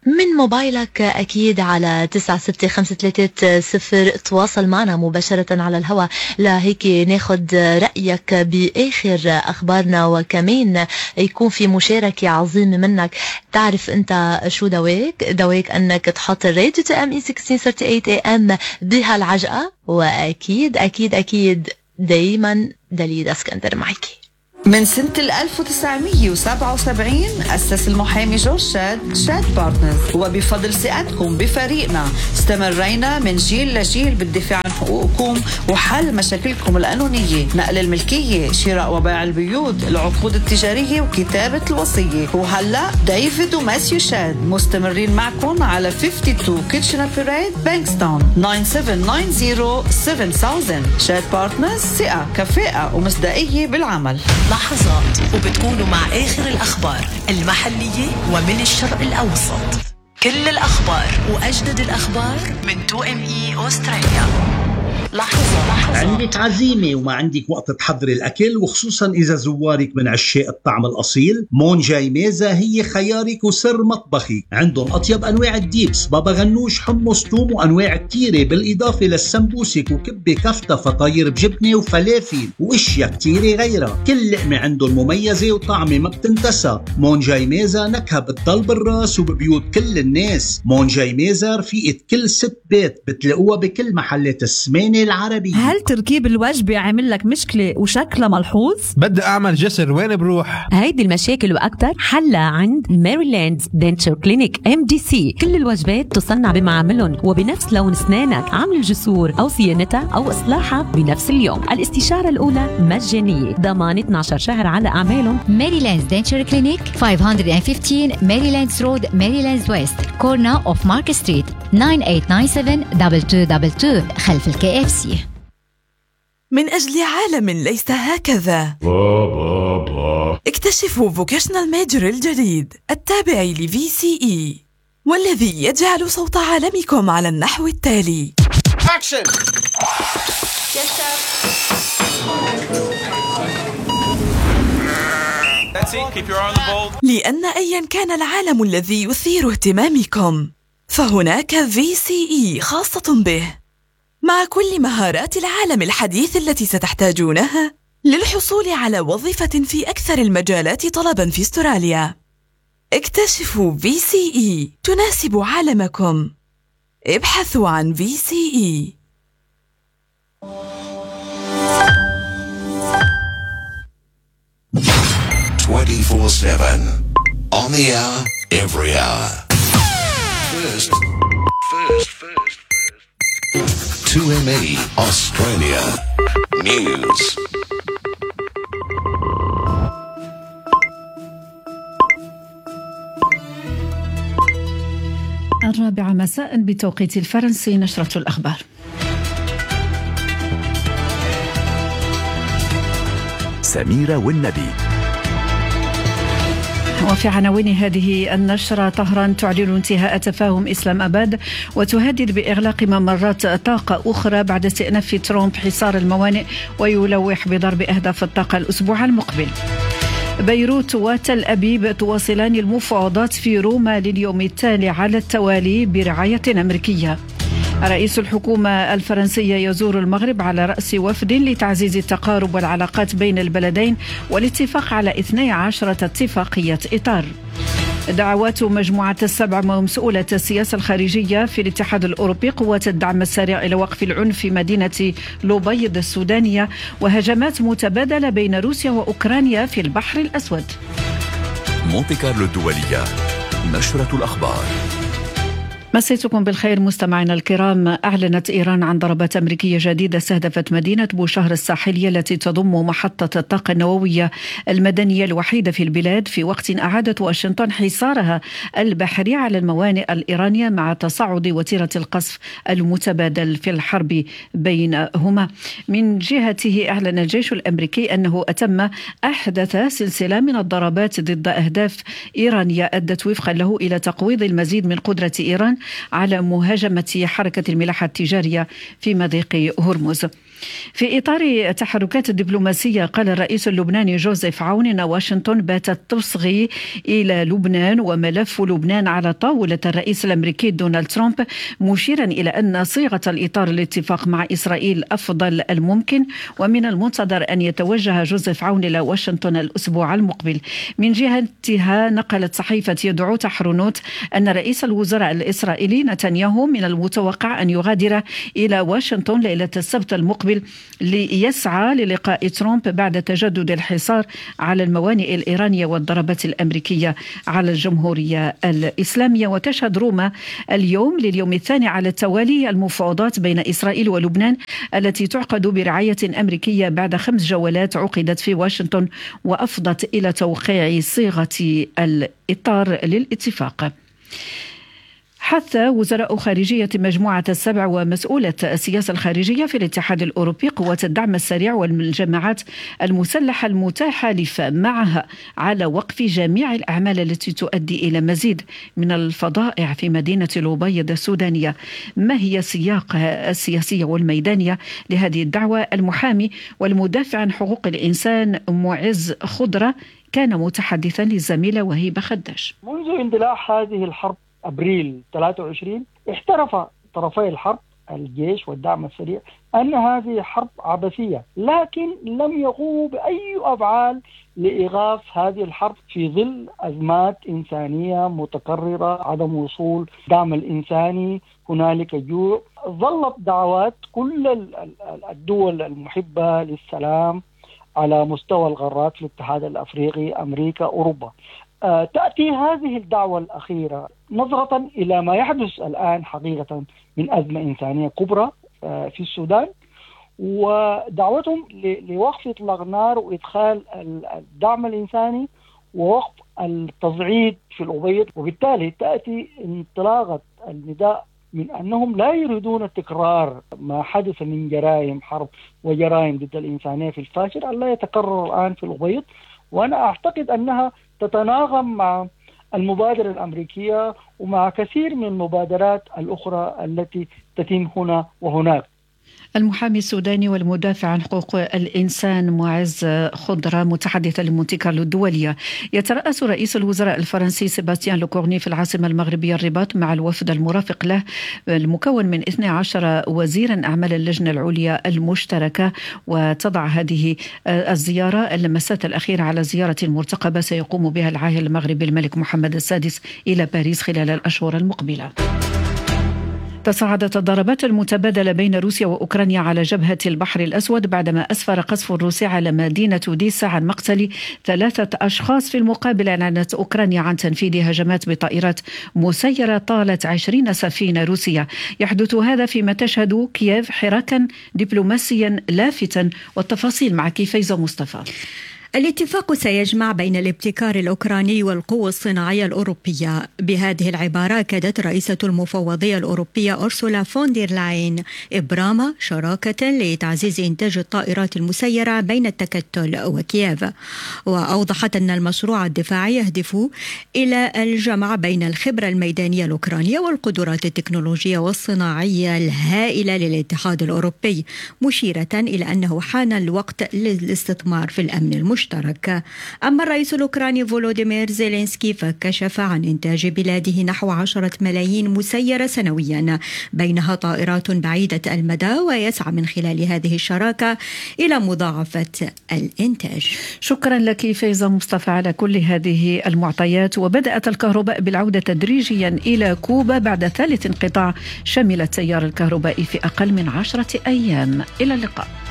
من موبايلك أكيد على 96530. تواصل معنا مباشرة على الهواء لهيك ناخد رأيك بآخر أخبارنا، وكمان يكون في مشاركة عظيمة منك. تعرف أنت شو دواك أنك تحط الراديو TME 1638 AM بهالعجقة. وأكيد أكيد أكيد دايما دليل اسكندر معك. من سنة 1977 أسس المحامي جورج شاد بارتنرز، وبفضل ثقتكم بفريقنا استمرينا من جيل لجيل بالدفاع عن حقوقكم وحل مشاكلكم القانونية، نقل الملكية، شراء وبيع البيوت، العقود التجارية وكتابة الوصية. وهلأ ديفيد وماسيو شاد مستمرين معكم على 52 كيتشنر بيريد بانكستون 97907000. شاد بارتنرز، ثقة كفاءة ومصداقية بالعمل. لحظات وبتكونوا مع آخر الأخبار المحلية ومن الشرق الأوسط. كل الأخبار وأجدد الأخبار من 2ME أستراليا. لحظة. عندك عزيمة وما عندك وقت تحضري الأكل، وخصوصا إذا زوارك من عشاق الطعم الأصيل، مون جاي ميزة هي خيارك وسر مطبخي. عندهم أطيب أنواع الديبس، بابا غنوش، حمص، توم، وأنواع كتيرة، بالإضافة للسمبوسك وكبة كفتة، فطاير بجبنة وفلافل وإشياء كتيرة غيرها. كل لقمة عندهم مميزة وطعمة ما بتنتسى. مون جاي ميزة نكهة بتضل بالراس وببيوت كل الناس. مون جاي ميزة رفيقة كل ست بيت، بتلاقوها بكل محلات السمانة العربي. هل تركيب الوجبة عامل لك مشكلة وشكلها ملحوظ؟ بدي أعمل جسر، وين بروح؟ هيدي المشاكل وأكتر حلها عند ميريلاند دنتشر كلينيك MDC. كل الوجبات تصنع بمعاملهم وبنفس لون أسنانك. عمل الجسور أو صيانتها أو إصلاحها بنفس اليوم. الاستشارة الأولى مجانية، ضمان 12 شهر على أعمالهم. ميريلاند دنتشر كلينيك 515 ميريلاند رود، ميريلاند ويست، كورنر أوف مارك ستريت، 98972222 خلف KFC. من أجل عالم ليس هكذا. اكتشفوا فوكيشنال ميجر الجديد التابع لVCE، والذي يجعل صوت عالمكم على النحو التالي. Action. Yes, sir. That's it. Keep your eye on the ball. لأن أيا كان العالم الذي يثير اهتمامكم، فهناك VCE خاصة به، مع كل مهارات العالم الحديث التي ستحتاجونها للحصول على وظيفة في أكثر المجالات طلباً في استراليا. اكتشفوا VCE تناسب عالمكم. ابحثوا عن VCE. 24/7 on the hour, every hour. First. 2ME Australia News. 4 مساء بتوقيت الفرنسي. نشرة الأخبار. سميرة والنبي. وفي عناوين هذه النشرة: طهران تعلن انتهاء تفاهم إسلام أباد وتهدد بإغلاق ممرات طاقة أخرى بعد استئناف ترامب حصار الموانئ، ويلوح بضرب أهداف الطاقة الأسبوع المقبل. بيروت وتل أبيب تواصلان المفاوضات في روما لليوم التالي على التوالي برعاية أمريكية. رئيس الحكومة الفرنسية يزور المغرب على رأس وفد لتعزيز التقارب والعلاقات بين البلدين والاتفاق على 12 اتفاقية إطار. دعوات مجموعة السبع ومسؤولة السياسة الخارجية في الاتحاد الأوروبي قوات الدعم السريع إلى وقف العنف في مدينة لوبيض السودانية، وهجمات متبادلة بين روسيا وأوكرانيا في البحر الأسود. مونتي كارلو الدولية. نشرة الأخبار. مسيتكم بالخير مستمعينا الكرام. أعلنت إيران عن ضربات أمريكية جديدة استهدفت مدينة بوشهر الساحلية التي تضم محطة الطاقة النووية المدنية الوحيدة في البلاد، في وقت أعادت واشنطن حصارها البحري على الموانئ الإيرانية مع تصاعد وتيرة القصف المتبادل في الحرب بينهما. من جهته أعلن الجيش الأمريكي أنه أتم أحدث سلسلة من الضربات ضد أهداف إيرانية أدت وفقا له إلى تقويض المزيد من قدرة إيران على مهاجمة حركة الملاحة التجارية في مضيق هرمز. في إطار تحركات الدبلوماسية، قال الرئيس اللبناني جوزيف عون إن واشنطن باتت تصغي إلى لبنان وملف لبنان على طاولة الرئيس الأمريكي دونالد ترامب، مشيرا إلى أن صيغة الإطار الاتفاق مع إسرائيل أفضل الممكن، ومن المنتظر أن يتوجه جوزيف عون إلى واشنطن الأسبوع المقبل. من جهتها نقلت صحيفة يدعوت حرونوت أن رئيس الوزراء الإسرائيلي نتنياهو من المتوقع أن يغادر إلى واشنطن ليلة السبت المقبل ليسعى للقاء ترامب بعد تجدد الحصار على الموانئ الإيرانية والضربات الأمريكية على الجمهورية الإسلامية. وتشهد روما اليوم لليوم الثاني على التوالي المفاوضات بين إسرائيل ولبنان التي تعقد برعاية أمريكية بعد 5 جولات عقدت في واشنطن وأفضت إلى توقيع صيغة الإطار للاتفاق. حث وزراء خارجية مجموعة ال7 ومسؤولة السياسة الخارجية في الاتحاد الأوروبي قوات الدعم السريع والجماعات المسلحة المتحالفة معها على وقف جميع الأعمال التي تؤدي إلى مزيد من الفظائع في مدينة الأبيض السودانية. ما هي السياقة السياسية والميدانية لهذه الدعوة؟ المحامي والمدافع عن حقوق الإنسان معز خضرة كان متحدثا للزميلة وهيبة خداش. منذ اندلاع هذه الحرب أبريل 23 احترف طرفي الحرب الجيش والدعم السريع أن هذه حرب عبثية، لكن لم يقوموا بأي أفعال لإيقاف هذه الحرب في ظل أزمات إنسانية متكررة، عدم وصول دعم الإنساني، هنالك جوع. ظلت دعوات كل الدول المحبة للسلام على مستوى القارات في الاتحاد الأفريقي، أمريكا، أوروبا. تأتي هذه الدعوة الأخيرة نظرة إلى ما يحدث الآن حقيقة من أزمة إنسانية كبرى في السودان، ودعوتهم لوقف إطلاق النار وإدخال الدعم الإنساني ووقف التصعيد في الأبيض. وبالتالي تأتي انطلاقة النداء من أنهم لا يريدون تكرار ما حدث من جرائم حرب وجرائم ضد الإنسانية في الفاشر ألا يتكرر الآن في الأبيض. وأنا أعتقد أنها تتناغم مع المبادرة الأمريكية ومع كثير من المبادرات الأخرى التي تتم هنا وهناك. المحامي السوداني والمدافع عن حقوق الإنسان معز خضرة متحدثا لمونتي كارلو الدولية. يترأس رئيس الوزراء الفرنسي سيباستيان لوكورني في العاصمة المغربية الرباط مع الوفد المرافق له المكون من 12 وزيرا أعمال اللجنة العليا المشتركة. وتضع هذه الزيارة اللمسات الأخيرة على زيارة مرتقبة سيقوم بها العاهل المغربي الملك محمد السادس إلى باريس خلال الأشهر المقبلة. تصاعدت الضربات المتبادلة بين روسيا وأوكرانيا على جبهة البحر الأسود بعدما أسفر قصف روسي على مدينة أوديسا عن مقتل 3 أشخاص. في المقابل أعلنت أوكرانيا عن تنفيذ هجمات بطائرات مسيرة طالت 20 سفينة روسية. يحدث هذا فيما تشهد كييف حراكا دبلوماسيا لافتا. والتفاصيل معك فايزة مصطفى. الاتفاق سيجمع بين الابتكار الأوكراني والقوى الصناعية الأوروبية. بهذه العبارة أكدت رئيسة المفوضية الأوروبية أورسولا فون دير لاين إبرام شراكة لتعزيز إنتاج الطائرات المسيرة بين التكتل وكييف، وأوضحت أن المشروع الدفاعي يهدف إلى الجمع بين الخبرة الميدانية الأوكرانية والقدرات التكنولوجية والصناعية الهائلة للاتحاد الأوروبي، مشيرة إلى أنه حان الوقت للاستثمار في الأمن المشترك. أما الرئيس الأوكراني فولوديمير زيلينسكي فكشف عن إنتاج بلاده نحو 10 ملايين مسيرة سنويا، بينها طائرات بعيدة المدى، ويسعى من خلال هذه الشراكة إلى مضاعفة الإنتاج. شكرا لك فايزة مصطفى على كل هذه المعطيات. وبدأت الكهرباء بالعودة تدريجيا إلى كوبا بعد ثالث انقطاع شمل التيار الكهربائي في أقل من 10 أيام. إلى اللقاء.